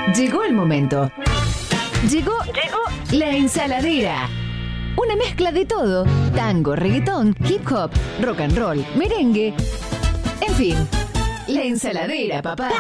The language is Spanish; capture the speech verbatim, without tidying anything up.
Llegó el momento. Llegó, llegó la ensaladera. Una mezcla de todo. Tango, reggaetón, hip hop, rock and roll, merengue. En fin, la ensaladera, papá.